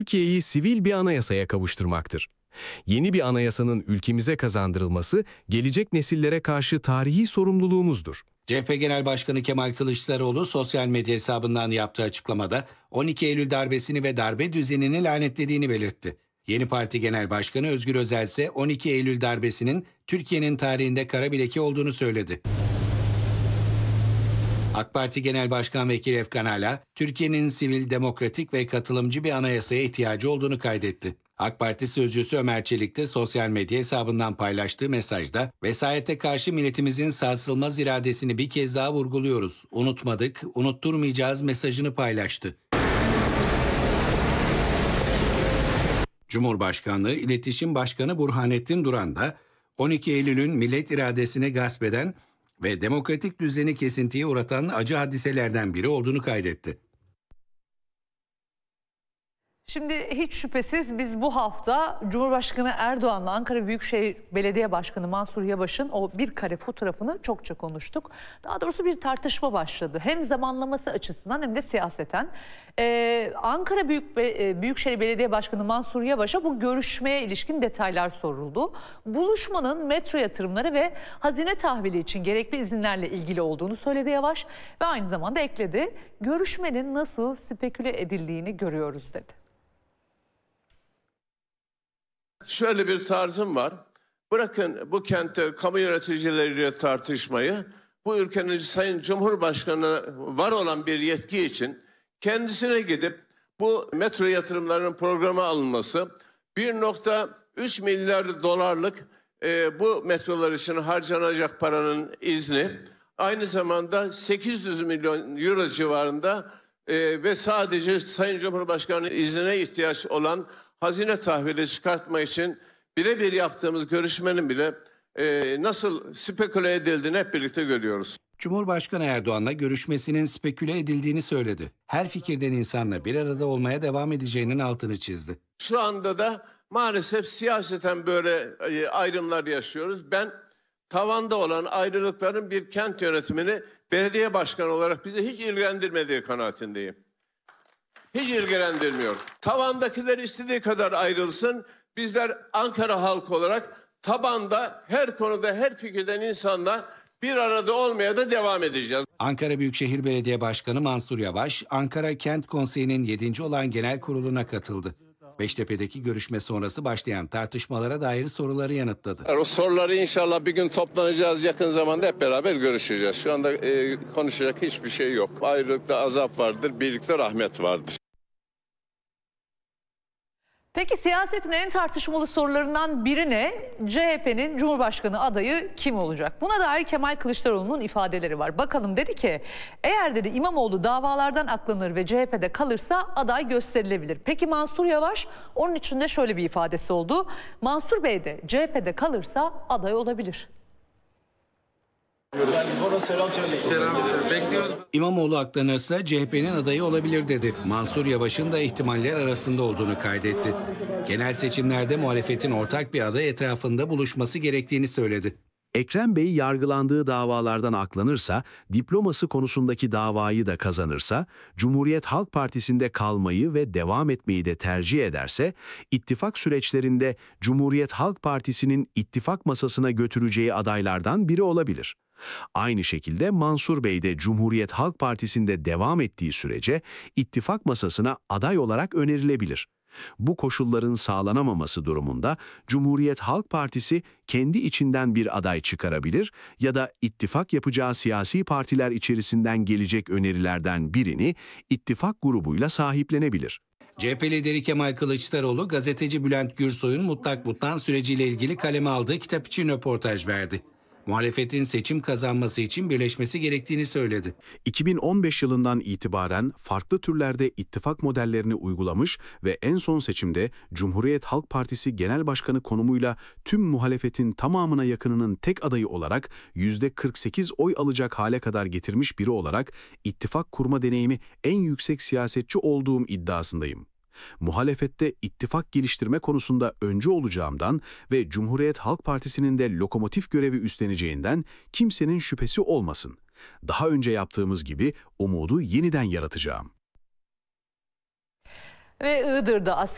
Türkiye'yi sivil bir anayasaya kavuşturmaktır. Yeni bir anayasanın ülkemize kazandırılması, gelecek nesillere karşı tarihi sorumluluğumuzdur. CHP Genel Başkanı Kemal Kılıçdaroğlu sosyal medya hesabından yaptığı açıklamada 12 Eylül darbesini ve darbe düzenini lanetlediğini belirtti. Yeni Parti Genel Başkanı Özgür Özel ise 12 Eylül darbesinin Türkiye'nin tarihinde kara bir leke olduğunu söyledi. AK Parti Genel Başkan Vekili Efkan Ala, Türkiye'nin sivil, demokratik ve katılımcı bir anayasaya ihtiyacı olduğunu kaydetti. AK Parti sözcüsü Ömer Çelik de sosyal medya hesabından paylaştığı mesajda, vesayete karşı milletimizin sarsılmaz iradesini bir kez daha vurguluyoruz. Unutmadık, unutturmayacağız mesajını paylaştı. Cumhurbaşkanlığı İletişim Başkanı Burhanettin Duran da 12 Eylül'ün millet iradesini gasp eden ve demokratik düzeni kesintiye uğratan acı hadiselerden biri olduğunu kaydetti. Şimdi hiç şüphesiz biz bu hafta Cumhurbaşkanı Erdoğan'la Ankara Büyükşehir Belediye Başkanı Mansur Yavaş'ın o bir kare fotoğrafını çokça konuştuk. Daha doğrusu bir tartışma başladı. Hem zamanlaması açısından hem de siyaseten. Ankara Büyükşehir Belediye Başkanı Mansur Yavaş'a bu görüşmeye ilişkin detaylar soruldu. Buluşmanın metro yatırımları ve hazine tahvili için gerekli izinlerle ilgili olduğunu söyledi Yavaş ve aynı zamanda ekledi. Görüşmenin nasıl speküle edildiğini görüyoruz dedi. Şöyle bir tarzım var. Bırakın bu kentte kamu yöneticileriyle tartışmayı, bu ülkenin Sayın Cumhurbaşkanı var olan bir yetki için kendisine gidip bu metro yatırımlarının programa alınması, 1,3 milyar dolarlık bu metrolar için harcanacak paranın izni, aynı zamanda 800 milyon euro civarında ve sadece Sayın Cumhurbaşkanı iznine ihtiyaç olan hazine tahvili çıkartma için birebir yaptığımız görüşmenin bile nasıl speküle edildiğini hep birlikte görüyoruz. Cumhurbaşkanı Erdoğan'la görüşmesinin speküle edildiğini söyledi. Her fikirden insanla bir arada olmaya devam edeceğinin altını çizdi. Şu anda da maalesef siyaseten böyle ayrımlar yaşıyoruz. Ben tavanda olan ayrılıkların bir kent yönetimini belediye başkanı olarak bizi hiç ilgilendirmediği kanaatindeyim. Hiç ilgilendirmiyor. Tavandakiler istediği kadar ayrılsın. Bizler Ankara halkı olarak tabanda her konuda her fikirden insanla bir arada olmaya da devam edeceğiz. Ankara Büyükşehir Belediye Başkanı Mansur Yavaş, Ankara Kent Konseyi'nin 7. olan genel kuruluna katıldı. Beştepe'deki görüşme sonrası başlayan tartışmalara dair soruları yanıtladı. O soruları inşallah bir gün toplanacağız, yakın zamanda hep beraber görüşeceğiz. Şu anda konuşacak hiçbir şey yok. Ayrılıkta azap vardır, birlikte rahmet vardır. Peki siyasetin en tartışmalı sorularından biri ne? CHP'nin Cumhurbaşkanı adayı kim olacak? Buna dair Kemal Kılıçdaroğlu'nun ifadeleri var. Bakalım dedi ki, eğer dedi İmamoğlu davalardan aklanır ve CHP'de kalırsa aday gösterilebilir. Peki Mansur Yavaş? Onun için de şöyle bir ifadesi oldu. Mansur Bey de CHP'de kalırsa aday olabilir. İmamoğlu aklanırsa CHP'nin adayı olabilir dedi. Mansur Yavaş'ın da ihtimaller arasında olduğunu kaydetti. Genel seçimlerde muhalefetin ortak bir aday etrafında buluşması gerektiğini söyledi. Ekrem Bey yargılandığı davalardan aklanırsa, diploması konusundaki davayı da kazanırsa, Cumhuriyet Halk Partisi'nde kalmayı ve devam etmeyi de tercih ederse, ittifak süreçlerinde Cumhuriyet Halk Partisi'nin ittifak masasına götüreceği adaylardan biri olabilir. Aynı şekilde Mansur Bey de Cumhuriyet Halk Partisi'nde devam ettiği sürece ittifak masasına aday olarak önerilebilir. Bu koşulların sağlanamaması durumunda Cumhuriyet Halk Partisi kendi içinden bir aday çıkarabilir ya da ittifak yapacağı siyasi partiler içerisinden gelecek önerilerden birini ittifak grubuyla sahiplenebilir. CHP lideri Kemal Kılıçdaroğlu, gazeteci Bülent Gürsoy'un mutlak butlan süreciyle ilgili kaleme aldığı kitap için röportaj verdi. Muhalefetin seçim kazanması için birleşmesi gerektiğini söyledi. 2015 yılından itibaren farklı türlerde ittifak modellerini uygulamış ve en son seçimde Cumhuriyet Halk Partisi Genel Başkanı konumuyla tüm muhalefetin tamamına yakınının tek adayı olarak %48 oy alacak hale kadar getirmiş biri olarak ittifak kurma deneyimi en yüksek siyasetçi olduğum iddiasındayım. Muhalefette ittifak geliştirme konusunda öncü olacağımdan ve Cumhuriyet Halk Partisi'nin de lokomotif görevi üstleneceğinden kimsenin şüphesi olmasın. Daha önce yaptığımız gibi umudu yeniden yaratacağım. Ve Iğdır'da asker